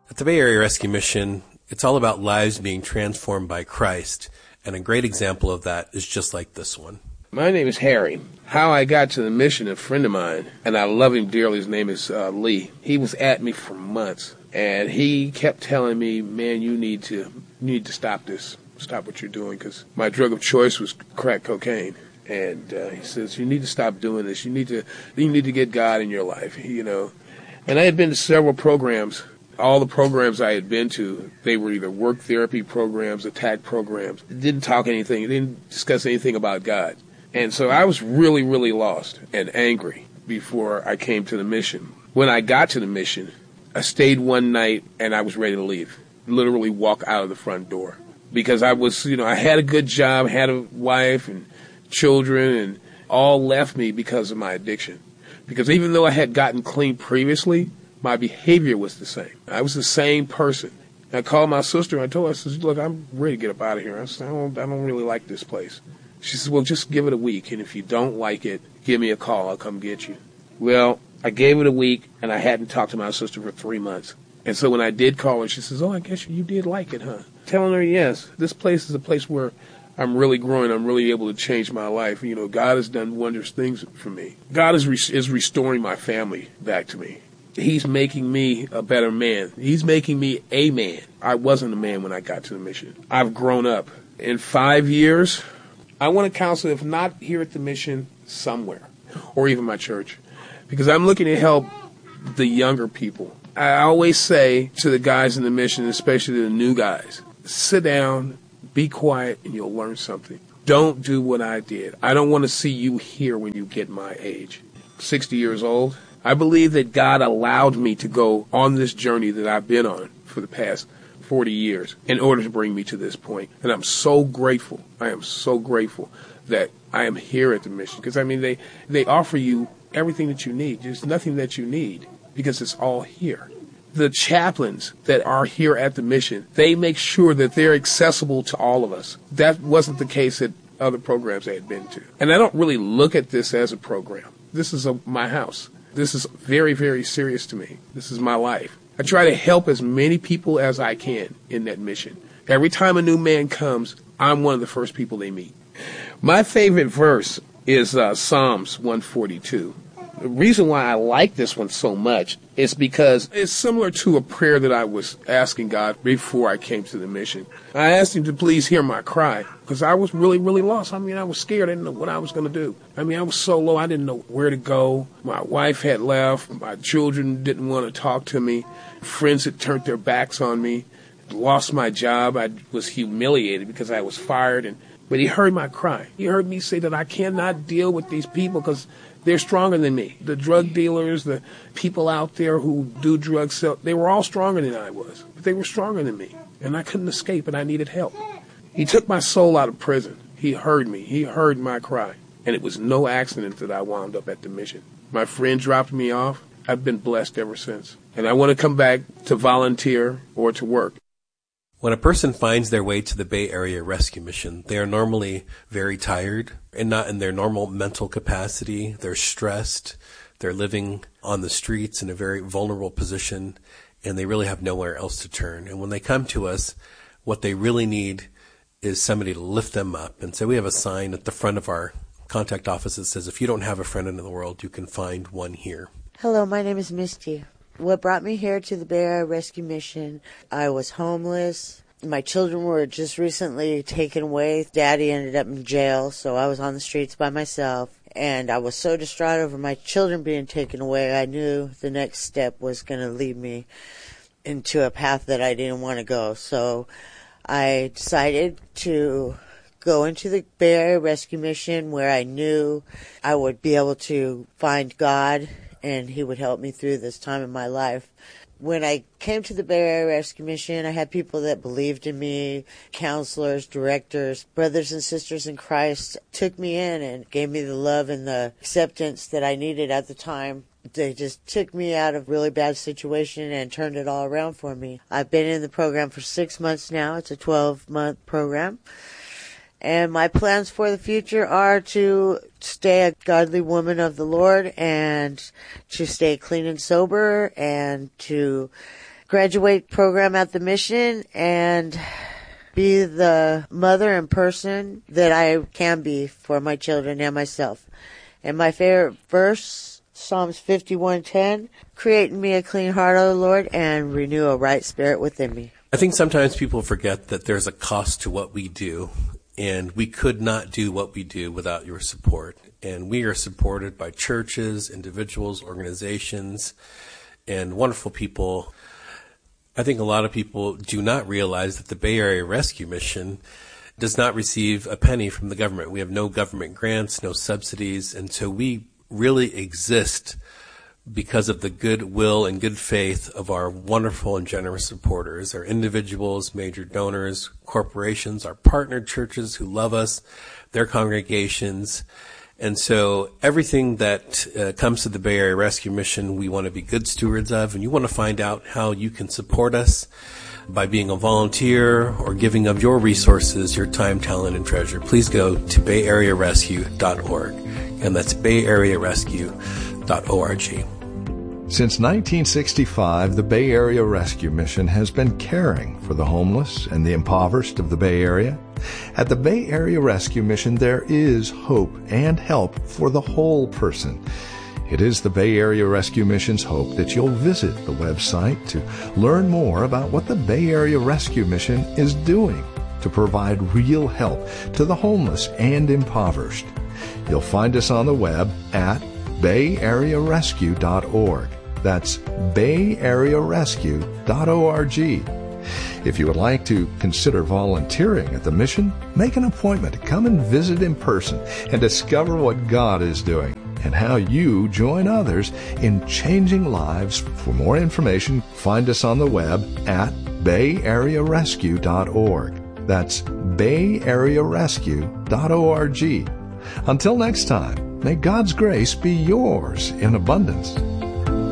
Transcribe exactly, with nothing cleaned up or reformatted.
At the Bay Area Rescue Mission, it's all about lives being transformed by Christ, and a great example of that is just like this one. My name is Harry. How I got to the mission, a friend of mine, and I love him dearly, his name is uh, Lee. He was at me for months, and he kept telling me, man, you need to you need to stop this, stop what you're doing, because my drug of choice was crack cocaine. And uh, he says, you need to stop doing this. You need to you need to get God in your life, you know. And I had been to several programs. All the programs I had been to, they were either work therapy programs, attack programs. They didn't talk anything, they didn't discuss anything about God. And so I was really, really lost and angry before I came to the mission. When I got to the mission, I stayed one night and I was ready to leave, literally walk out of the front door. Because I was, you know, I had a good job, had a wife and children, and all left me because of my addiction. Because even though I had gotten clean previously, my behavior was the same. I was the same person. I called my sister and I told her, I said, look, I'm ready to get up out of here. I said, I don't, I don't really like this place. She says, well, just give it a week, and if you don't like it, give me a call. I'll come get you. Well, I gave it a week, and I hadn't talked to my sister for three months. And so when I did call her, she says, oh, I guess you did like it, huh? Telling her, yes, this place is a place where I'm really growing. I'm really able to change my life. You know, God has done wondrous things for me. God is, re- is restoring my family back to me. He's making me a better man. He's making me a man. I wasn't a man when I got to the mission. I've grown up. In five years, I want to counsel, if not here at the mission, somewhere, or even my church, because I'm looking to help the younger people. I always say to the guys in the mission, especially the new guys, sit down, be quiet, and you'll learn something. Don't do what I did. I don't want to see you here when you get my age. sixty years old. I believe that God allowed me to go on this journey that I've been on for the past forty years in order to bring me to this point. And I'm so grateful. I am so grateful that I am here at the mission. Because, I mean, they, they offer you everything that you need. There's nothing that you need because it's all here. The chaplains that are here at the mission, they make sure that they're accessible to all of us. That wasn't the case at other programs I had been to. And I don't really look at this as a program. This is a, my house. This is very, very serious to me. This is my life. I try to help as many people as I can in that mission. Every time a new man comes, I'm one of the first people they meet. My favorite verse is uh, Psalms one forty-two. The reason why I like this one so much is because it's similar to a prayer that I was asking God before I came to the mission. I asked him to please hear my cry because I was really, really lost. I mean, I was scared. I didn't know what I was going to do. I mean, I was so low. I didn't know where to go. My wife had left. My children didn't want to talk to me. Friends had turned their backs on me. Lost my job. I was humiliated because I was fired. And but he heard my cry. He heard me say that I cannot deal with these people because they're stronger than me. The drug dealers, the people out there who do drugs, sell, they were all stronger than I was. But they were stronger than me. And I couldn't escape, and I needed help. He took my soul out of prison. He heard me. He heard my cry. And it was no accident that I wound up at the mission. My friend dropped me off. I've been blessed ever since. And I want to come back to volunteer or to work. When a person finds their way to the Bay Area Rescue Mission, they are normally very tired and not in their normal mental capacity. They're stressed. They're living on the streets in a very vulnerable position, and they really have nowhere else to turn. And when they come to us, what they really need is somebody to lift them up. And so we have a sign at the front of our contact office that says, if you don't have a friend in the world, you can find one here. Hello, my name is Misty. What brought me here to the Bay Area Rescue Mission, I was homeless. My children were just recently taken away. Daddy ended up in jail, so I was on the streets by myself. And I was so distraught over my children being taken away, I knew the next step was going to lead me into a path that I didn't want to go. So I decided to go into the Bay Area Rescue Mission where I knew I would be able to find God and he would help me through this time in my life. When I came to the Bay Area Rescue Mission, I had people that believed in me, counselors, directors, brothers and sisters in Christ, took me in and gave me the love and the acceptance that I needed at the time. They just took me out of a really bad situation and turned it all around for me. I've been in the program for six months now. It's a twelve-month program. And my plans for the future are to stay a godly woman of the Lord and to stay clean and sober and to graduate program at the mission and be the mother and person that I can be for my children and myself. And my favorite verse, Psalms fifty-one ten, create in me a clean heart, O Lord, and renew a right spirit within me. I think sometimes people forget that there's a cost to what we do, and we could not do what we do without your support. And we are supported by churches, individuals, organizations, and wonderful people. I think a lot of people do not realize that the Bay Area Rescue Mission does not receive a penny from the government. We have no government grants, no subsidies, and so we really exist because of the goodwill and good faith of our wonderful and generous supporters, our individuals, major donors, corporations, our partner churches who love us, their congregations. And so everything that uh, comes to the Bay Area Rescue Mission, we want to be good stewards of. And you want to find out how you can support us by being a volunteer or giving of your resources, your time, talent, and treasure. Please go to bay area rescue dot org. And that's bay area rescue dot org. Since nineteen sixty-five, the Bay Area Rescue Mission has been caring for the homeless and the impoverished of the Bay Area. At the Bay Area Rescue Mission, there is hope and help for the whole person. It is the Bay Area Rescue Mission's hope that you'll visit the website to learn more about what the Bay Area Rescue Mission is doing to provide real help to the homeless and impoverished. You'll find us on the web at bay area rescue dot org. That's bay area rescue dot org. If you would like to consider volunteering at the mission, make an appointment to come and visit in person and discover what God is doing and how you join others in changing lives. For more information, find us on the web at bay area rescue dot org. That's bay area rescue dot org. Until next time, may God's grace be yours in abundance.